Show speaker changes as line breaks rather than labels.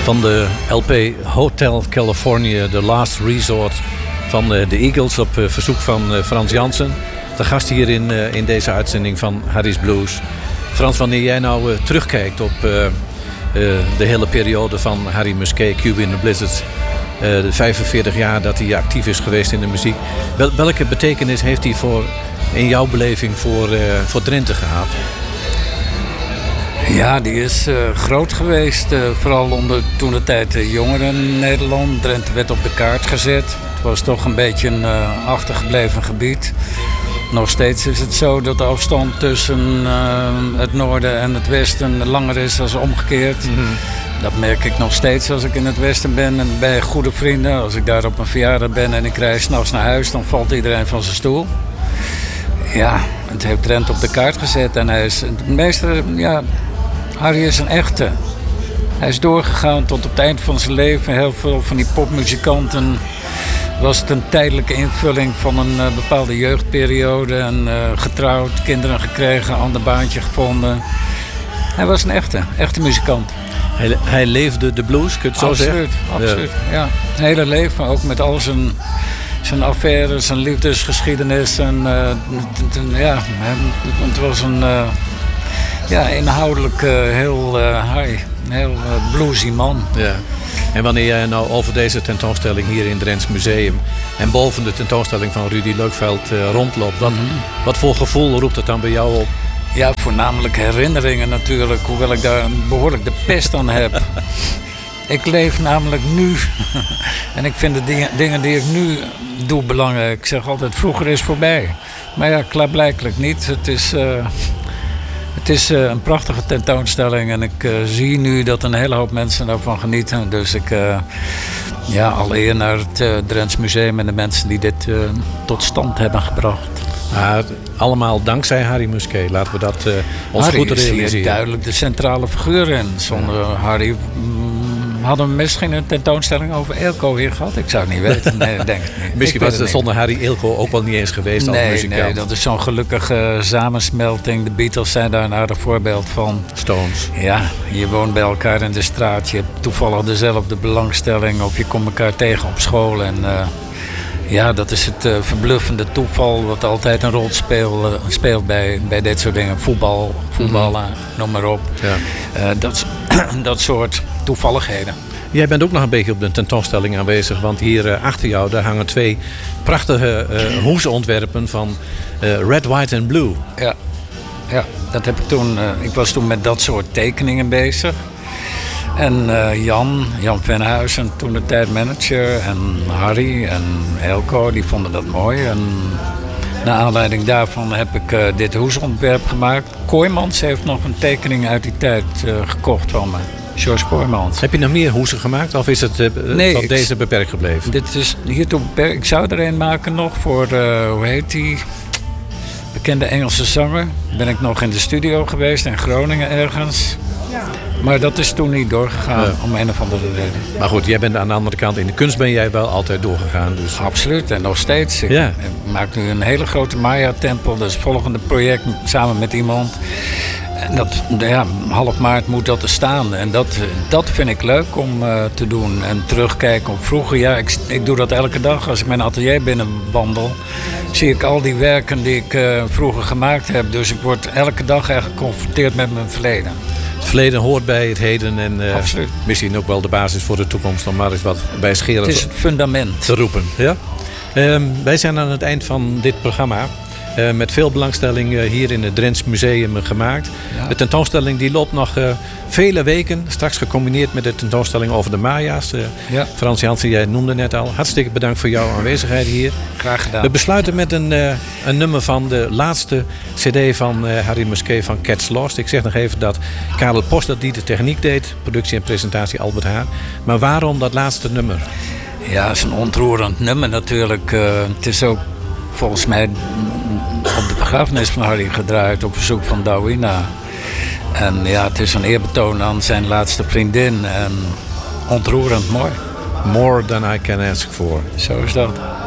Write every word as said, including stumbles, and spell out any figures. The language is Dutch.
Van de L P Hotel California, The Last Resort van de Eagles op verzoek van Frans Jansen. De gast hier in, in deze uitzending van Harry's Blues. Frans, wanneer jij nou terugkijkt op uh, uh, de hele periode van Harry Musquet, Cuba in the Blizzards, uh, de vijfenveertig jaar dat hij actief is geweest in de muziek. Wel, welke betekenis heeft hij voor, in jouw beleving voor, uh, voor Drenthe gehad?
Ja, die is uh, groot geweest. Uh, vooral onder toen de tijd uh, jongeren in Nederland. Drenthe werd op de kaart gezet. Het was toch een beetje een uh, achtergebleven gebied. Nog steeds is het zo dat de afstand tussen uh, het noorden en het westen langer is dan omgekeerd. Mm-hmm. Dat merk ik nog steeds als ik in het westen ben en bij goede vrienden. Als ik daar op een verjaardag ben en ik rijd 's nachts naar huis, dan valt iedereen van zijn stoel. Ja, het heeft Drenthe op de kaart gezet en hij is het meeste, ja, Harry is een echte. Hij is doorgegaan tot op het eind van zijn leven. Heel veel van die popmuzikanten was het een tijdelijke invulling van een uh, bepaalde jeugdperiode. En uh, getrouwd, kinderen gekregen, ander baantje gevonden. Hij was een echte, echte muzikant.
Hij, hij leefde de blues, kun je het zo
absoluut,
zeggen?
Absoluut, ja. ja. Zijn hele leven, ook met al zijn, zijn affaires, zijn liefdesgeschiedenis. En, uh, t, t, ja, het was een uh, ja, inhoudelijk uh, heel uh, high, een heel uh, bluesy man.
Ja. En wanneer jij nou over deze tentoonstelling hier in het Drents Museum en boven de tentoonstelling van Rudy Leukveld uh, rondloopt, wat, mm-hmm. wat voor gevoel roept het dan bij jou op?
Ja, voornamelijk herinneringen natuurlijk, hoewel ik daar behoorlijk de pest aan heb. Ik leef namelijk nu en ik vind de dingen, dingen die ik nu doe belangrijk. Ik zeg altijd, vroeger is voorbij. Maar ja, klaarblijkelijk niet. Het is... Uh, Het is uh, een prachtige tentoonstelling en ik uh, zie nu dat een hele hoop mensen daarvan genieten. Dus ik, uh, ja, al eer naar het uh, Drents Museum en de mensen die dit uh, tot stand hebben gebracht.
Uh, allemaal dankzij Harry Musquet, laten we dat uh, ons
Harry
goed realiseren.
Harry is hier duidelijk de centrale figuur in. Zonder ja. Harry mm, hadden we misschien een tentoonstelling over Eelco hier gehad. Ik zou het niet weten, nee, ik denk het niet.
Misschien was het zonder Harry Eelco ook wel niet eens geweest
nee,
als muzikant.
Nee, dat is zo'n gelukkige samensmelting. De Beatles zijn daar een aardig voorbeeld van.
Stones.
Ja, je woont bij elkaar in de straat. Je hebt toevallig dezelfde belangstelling of je komt elkaar tegen op school. En uh, ja, dat is het uh, verbluffende toeval wat altijd een rol speelt, uh, speelt bij, bij dit soort dingen. Voetbal, voetballen, mm-hmm. noem maar op. Ja. Uh, dat, dat soort toevalligheden.
Jij bent ook nog een beetje op de tentoonstelling aanwezig, want hier uh, achter jou daar hangen twee prachtige uh, hoesontwerpen van uh, Red, White and Blue.
Ja, ja dat heb ik toen. Uh, ik was toen met dat soort tekeningen bezig. En uh, Jan, Jan Venhuizen, toen de tijdmanager, en Harry en Eelco, die vonden dat mooi. En naar aanleiding daarvan heb ik uh, dit hoesontwerp gemaakt. Kooijmans heeft nog een tekening uit die tijd uh, gekocht van me. George Kooijmans.
Heb je nog meer hoesen gemaakt of is het uh,
nee,
tot deze beperkt gebleven?
Dit is hiertoe beperkt. Ik zou er een maken nog voor, uh, hoe heet die? Bekende Engelse zanger. Ben ik nog in de studio geweest in Groningen ergens. Ja. Maar dat is toen niet doorgegaan, ja. om een of andere reden.
Maar goed, jij bent aan de andere kant, in de kunst ben jij wel altijd doorgegaan. Dus.
Absoluut, en nog steeds. Ik
ja.
maak nu een hele grote Maya-tempel. Dat is het volgende project samen met iemand. En dat, ja, half maart moet dat er staan. En dat, dat vind ik leuk om uh, te doen. En terugkijken op vroeger. Ja, ik, ik doe dat elke dag. Als ik mijn atelier binnenwandel, zie ik al die werken die ik uh, vroeger gemaakt heb. Dus ik word elke dag eigenlijk geconfronteerd met mijn verleden.
Het verleden hoort bij het heden en uh, misschien ook wel de basis voor de toekomst om maar eens wat bij scheren
het is het fundament
te roepen. Ja? Um, wij zijn aan het eind van dit programma. Uh, met veel belangstelling uh, hier in het Drents Museum uh, gemaakt. Ja. De tentoonstelling die loopt nog uh, vele weken. Straks gecombineerd met de tentoonstelling over de Maya's. Uh, ja. Frans Jansen, jij noemde net al. Hartstikke bedankt voor jouw aanwezigheid hier.
Graag gedaan.
We besluiten met een, uh, een nummer van de laatste cd van uh, Harry Musquet van Cats Lost. Ik zeg nog even dat Karel Post dat die de techniek deed. Productie en presentatie Albert Haar. Maar waarom dat laatste nummer?
Ja, het is een ontroerend nummer natuurlijk. Uh, het is ook volgens mij op de begrafenis van Harry gedraaid op verzoek van Dawina. En ja, het is een eerbetoon aan zijn laatste vriendin. En ontroerend mooi.
More than I can ask for.
Zo is dat.